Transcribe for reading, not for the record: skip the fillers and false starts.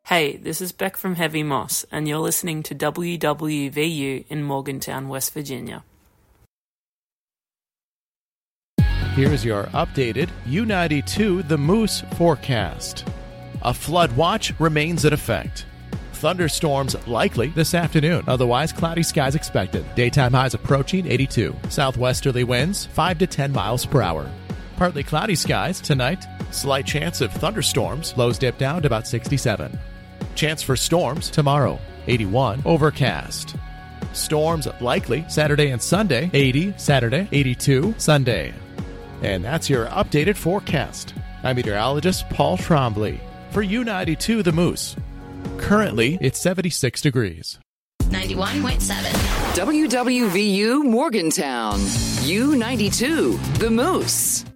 Hey, this is Beck from Heavy Moss, and you're listening to WWVU in Morgantown, West Virginia. Here's your updated U92 The Moose forecast. A flood watch remains in effect. Thunderstorms likely this afternoon. Otherwise, cloudy skies expected. Daytime highs approaching 82. Southwesterly winds 5 to 10 miles per hour. Partly cloudy skies tonight. Slight chance of thunderstorms. Lows dip down to about 67. Chance for storms tomorrow. 81. Overcast. Storms likely Saturday and Sunday. 80 Saturday, 82 Sunday. And that's your updated forecast. I'm meteorologist Paul Trombley for U92 The Moose. Currently, it's 76 degrees. 91.7 WWVU Morgantown. U92 The Moose.